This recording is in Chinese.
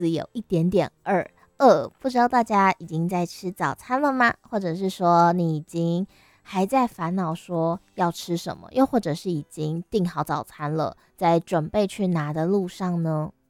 有一点点饿，不知道大家已经在吃早餐了吗？或者是说你已经还在烦恼说要吃什么，又或者是已经订好早餐了，在准备去拿的路上呢？